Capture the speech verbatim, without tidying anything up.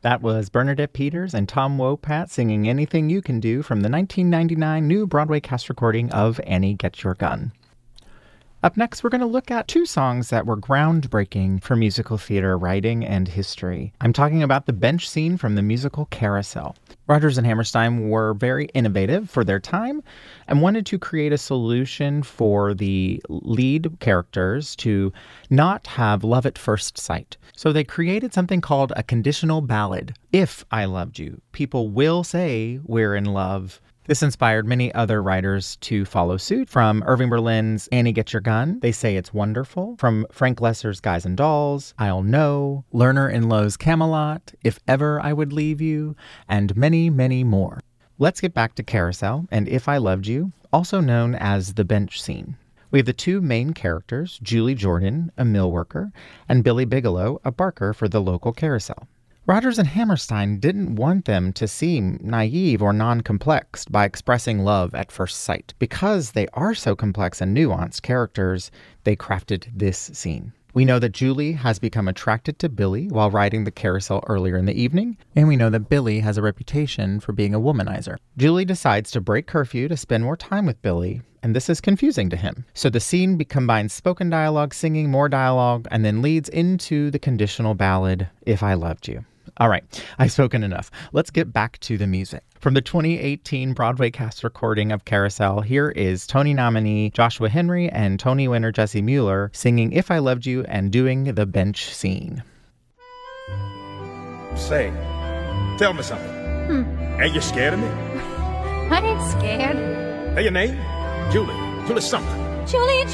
That was Bernadette Peters and Tom Wopat singing Anything You Can Do from the nineteen ninety-nine new Broadway cast recording of Annie Get Your Gun. Up next, we're going to look at two songs that were groundbreaking for musical theater writing and history. I'm talking about the bench scene from the musical Carousel. Rodgers and Hammerstein were very innovative for their time and wanted to create a solution for the lead characters to not have love at first sight. So they created something called a conditional ballad. If I loved you, people will say we're in love. This inspired many other writers to follow suit. From Irving Berlin's Annie Get Your Gun, they say it's wonderful. From Frank Lesser's Guys and Dolls, I'll Know, Lerner and Lowe's Camelot, If Ever I Would Leave You, and many, many more. Let's get back to Carousel and If I Loved You, also known as the bench scene. We have the two main characters, Julie Jordan, a mill worker, and Billy Bigelow, a barker for the local carousel. Rodgers and Hammerstein didn't want them to seem naive or non-complex by expressing love at first sight. Because they are so complex and nuanced characters, they crafted this scene. We know that Julie has become attracted to Billy while riding the carousel earlier in the evening, and we know that Billy has a reputation for being a womanizer. Julie decides to break curfew to spend more time with Billy, and this is confusing to him. So the scene combines spoken dialogue, singing, more dialogue, and then leads into the conditional ballad, If I Loved You. All right, I've spoken enough. Let's get back to the music. From the twenty eighteen Broadway cast recording of Carousel, here is Tony nominee Joshua Henry and Tony winner Jesse Mueller singing If I Loved You and doing the bench scene. Say, tell me something. Hmm. Ain't you scared of me? I ain't scared. Hey, your name? Julie. Julie something. Julie